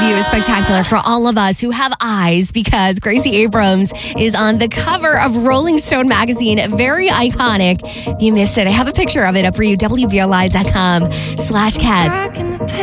debut is spectacular for all of us who have eyes because Gracie Abrams is on the cover of Rolling Stone magazine. Very iconic. If you missed it, I have a picture of it up for you. WBLI.com/cat.